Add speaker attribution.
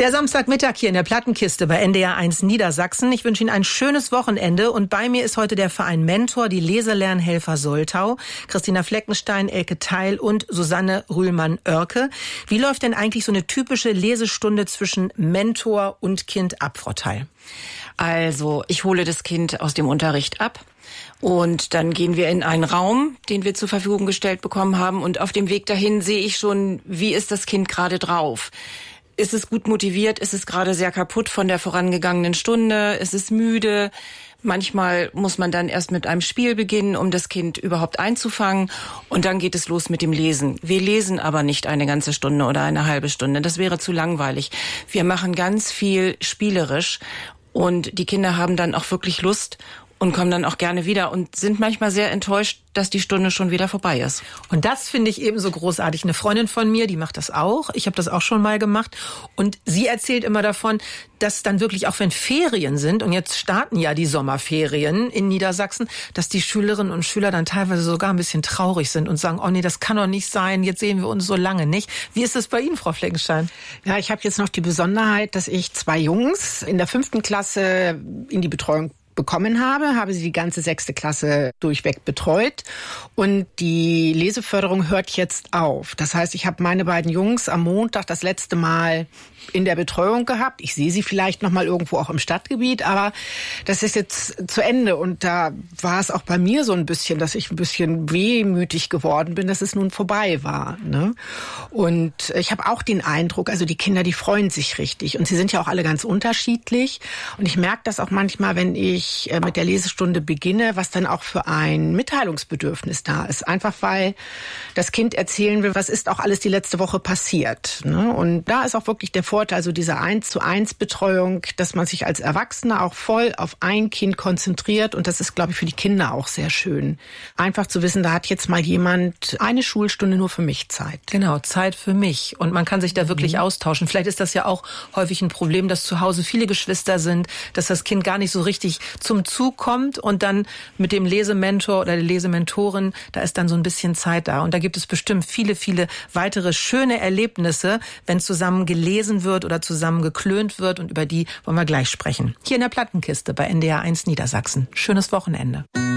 Speaker 1: Der Samstagmittag hier in der Plattenkiste bei NDR 1 Niedersachsen. Ich wünsche Ihnen ein schönes Wochenende und bei mir ist heute der Verein Mentor, die Leselernhelfer Soltau, Christina Fleckenstein, Elke Theil und Susanne Rühlmann-Oerke. Wie läuft denn eigentlich so eine typische Lesestunde zwischen Mentor und Kind ab, Frau Theil?
Speaker 2: Also, ich hole das Kind aus dem Unterricht ab. Und dann gehen wir in einen Raum, den wir zur Verfügung gestellt bekommen haben. Und auf dem Weg dahin sehe ich schon, wie ist das Kind gerade drauf? Ist es gut motiviert? Ist es gerade sehr kaputt von der vorangegangenen Stunde? Ist es müde? Manchmal muss man dann erst mit einem Spiel beginnen, um das Kind überhaupt einzufangen. Und dann geht es los mit dem Lesen. Wir lesen aber nicht eine ganze Stunde oder eine halbe Stunde. Das wäre zu langweilig. Wir machen ganz viel spielerisch. Und die Kinder haben dann auch wirklich Lust und kommen dann auch gerne wieder und sind manchmal sehr enttäuscht, dass die Stunde schon wieder vorbei ist.
Speaker 1: Und das finde ich ebenso großartig. Eine Freundin von mir, die macht das auch. Ich habe das auch schon mal gemacht. Und sie erzählt immer davon, dass dann wirklich auch wenn Ferien sind, und jetzt starten ja die Sommerferien in Niedersachsen, dass die Schülerinnen und Schüler dann teilweise sogar ein bisschen traurig sind und sagen, oh nee, das kann doch nicht sein, jetzt sehen wir uns so lange nicht. Wie ist das bei Ihnen, Frau Fleckenstein?
Speaker 3: Ja, ich habe jetzt noch die Besonderheit, dass ich 2 Jungs in der 5. Klasse in die Betreuung bekommen habe sie die ganze 6. Klasse durchweg betreut und die Leseförderung hört jetzt auf. Das heißt, ich habe meine beiden Jungs am Montag das letzte Mal in der Betreuung gehabt. Ich sehe sie vielleicht noch mal irgendwo auch im Stadtgebiet, aber das ist jetzt zu Ende und da war es auch bei mir so ein bisschen, dass ich ein bisschen wehmütig geworden bin, dass es nun vorbei war, ne? Und ich habe auch den Eindruck, also die Kinder, die freuen sich richtig und sie sind ja auch alle ganz unterschiedlich und ich merke das auch manchmal, wenn ich mit der Lesestunde beginne, was dann auch für ein Mitteilungsbedürfnis da ist. Einfach weil das Kind erzählen will, was ist auch alles die letzte Woche passiert, ne? Und da ist auch wirklich der Vorteil, also diese 1:1 Betreuung, dass man sich als Erwachsener auch voll auf ein Kind konzentriert und das ist, glaube ich, für die Kinder auch sehr schön. Einfach zu wissen, da hat jetzt mal jemand eine Schulstunde nur für mich Zeit.
Speaker 1: Genau, Zeit für mich und man kann sich da wirklich austauschen. Vielleicht ist das ja auch häufig ein Problem, dass zu Hause viele Geschwister sind, dass das Kind gar nicht so richtig zum Zug kommt und dann mit dem Lesementor oder der Lesementorin, da ist dann so ein bisschen Zeit da. Und da gibt es bestimmt viele, viele weitere schöne Erlebnisse, wenn zusammen gelesen wird oder zusammen geklönt wird und über die wollen wir gleich sprechen. Hier in der Plattenkiste bei NDR 1 Niedersachsen. Schönes Wochenende.